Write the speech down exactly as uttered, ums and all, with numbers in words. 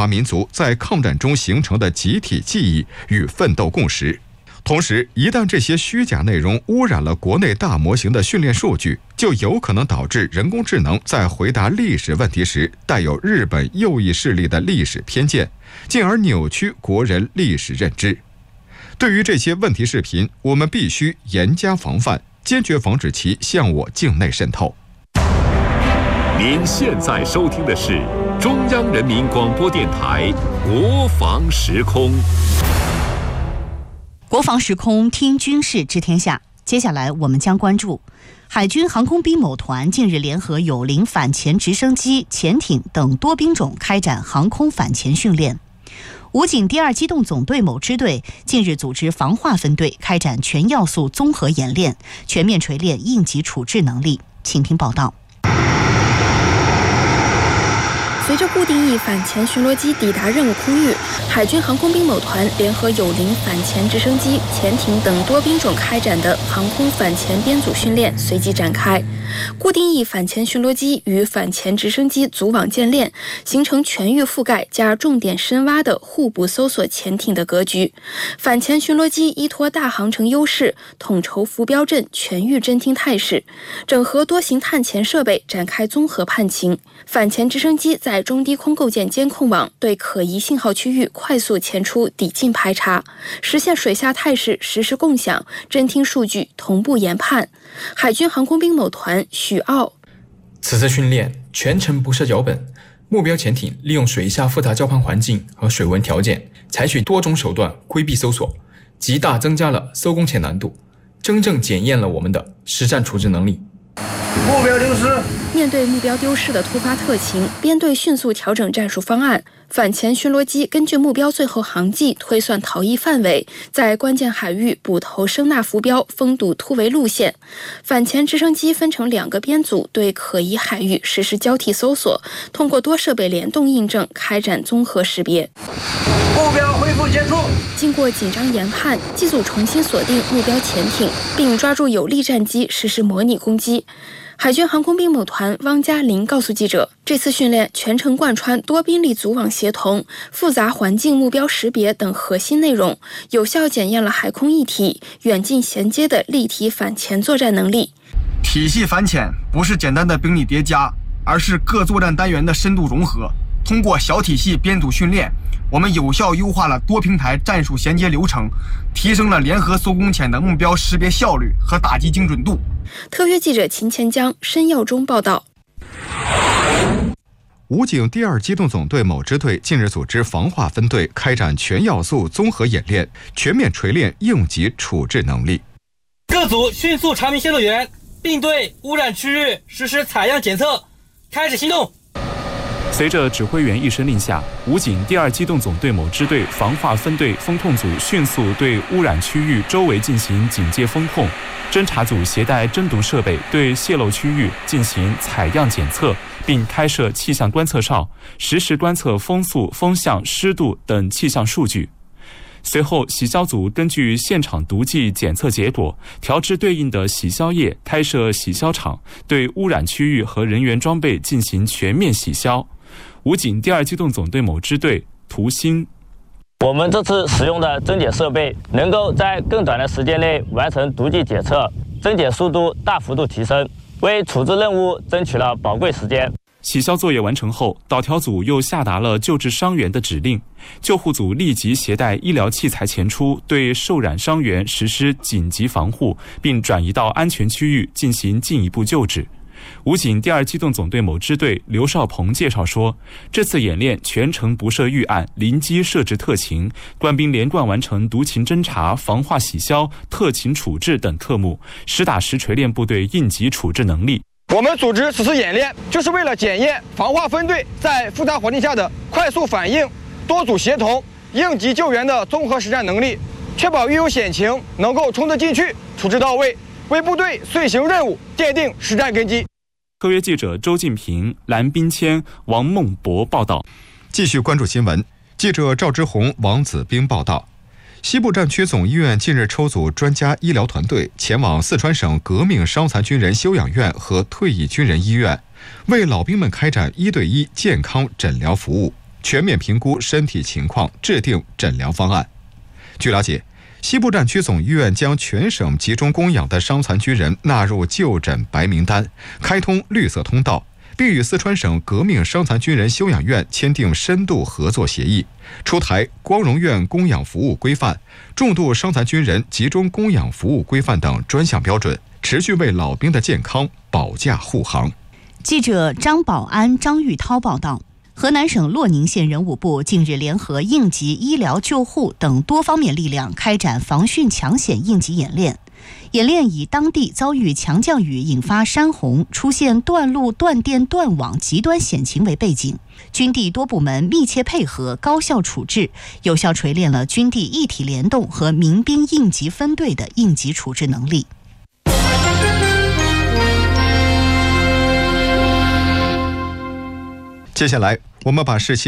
华民族在抗战中形成的集体记忆与奋斗共识。同时，一旦这些虚假内容污染了国内大模型的训练数据，就有可能导致人工智能在回答历史问题时带有日本右翼势力的历史偏见，进而扭曲国人历史认知。对于这些问题视频，我们必须严加防范，坚决防止其向我境内渗透。 您现在收听的是中央人民广播电台国防时空。 国防时空，听军事知天下。接下来我们将关注海军航空兵某团近日联合友邻反潜直升机、潜艇等多兵种开展航空反潜训练。武警第二机动总队某支队近日组织防化分队开展全要素综合演练，全面锤炼应急处置能力。请听报道。 随着固定翼反潜巡逻机抵达任务空域，海军航空兵某团联合友邻反潜直升机、潜艇等多兵种开展的航空反潜编组训练随即展开。固定翼反潜巡逻机与反潜直升机组网建链，形成全域覆盖加重点深挖的互补搜索潜艇的格局。反潜巡逻机依托大航程优势，统筹浮标阵全域侦听态势，整合多型探潜设备展开综合判情。反潜直升机在中低空构建监控网，对可疑信号区域快速前出抵近排查，实现水下态势实时共享，侦听数据同步研判。海军航空兵某团许傲： 此次训练全程不设脚本，目标潜艇利用水下复杂交盘环境和水文条件，采取多种手段规避搜索，极大增加了搜攻潜难度，真正检验了我们的实战处置能力。 目标丢失。 面对目标丢失的突发特情，编队迅速调整战术方案。反潜巡逻机根据目标最后航迹推算逃逸范围，在关键海域捕头声纳浮标，封堵突围路线。反潜直升机分成两个编组，对可疑海域实施交替搜索，通过多设备联动印证，开展综合识别。 目标恢复接触。 经过紧张研判，机组重新锁定目标潜艇，并抓住有利战机实施模拟攻击。海军航空兵某团汪嘉林告诉记者，这次训练全程贯穿多兵力组网协同、复杂环境目标识别等核心内容，有效检验了海空一体、远近衔接的立体反潜作战能力。 体系反潜不是简单的兵力叠加，而是各作战单元的深度融合。通过小体系编组训练，我们有效优化了多平台战术衔接流程，提升了联合搜攻潜的目标识别效率和打击精准度。 特约记者秦前江、申耀中报道。 武警第二机动总队某支队近日组织防化分队开展全要素综合演练，全面锤炼应急处置能力。 各组迅速查明泄漏源，并对污染区域实施采样检测，开始行动。 随着指挥员一声令下，武警第二机动总队某支队防化分队风控组迅速对污染区域周围进行警戒风控，侦察组携带侦毒设备对泄漏区域进行采样检测，并开设气象观测哨，实时观测风速、风向、湿度等气象数据。随后，洗消组根据现场毒剂检测结果，调制对应的洗消液，开设洗消场，对污染区域和人员装备进行全面洗消。武警第二机动总队某支队涂鑫： 我们这次使用的侦检设备能够在更短的时间内完成毒剂检测，侦检速度大幅度提升，为处置任务争取了宝贵时间。 洗消作业完成后，导调组又下达了救治伤员的指令，救护组立即携带医疗器材前出，对受染伤员实施紧急防护，并转移到安全区域进行进一步救治。武警第二机动总队某支队刘少鹏介绍说，这次演练全程不设预案，临机设置特情，官兵连贯完成毒情侦查、防化洗消、特情处置等科目，实打实锤炼部队应急处置能力。 我们组织此次演练，就是为了检验防化分队在复杂环境下的快速反应、多组协同、应急救援的综合实战能力，确保遇有险情能够冲得进去、处置到位，为部队遂行任务奠定实战根基。 特约记者周进平、蓝冰谦、王梦博报道。 继续关注新闻，记者赵之红、王子兵报道。西部战区总医院近日抽组专家医疗团队前往四川省革命伤残军人休养院和退役军人医院，为老兵们开展一对一健康诊疗服务。 全面评估身体情况，制定诊疗方案。据了解，西部战区总医院将全省集中供养的伤残军人纳入就诊白名单，开通绿色通道，并与四川省革命伤残军人休养院签订深度合作协议，出台光荣院供养服务规范、重度伤残军人集中供养服务规范等专项标准，持续为老兵的健康保驾护航。 记者张宝安、张玉涛报道。河南省洛宁县人武部近日联合应急医疗救护等多方面力量开展防汛抢险应急演练。演练以当地遭遇强降雨引发山洪、出现断路、断电、断网极端险情为背景，军地多部门密切配合、高效处置，有效锤炼了军地一体联动和民兵应急分队的应急处置能力。 接下来，我们把视线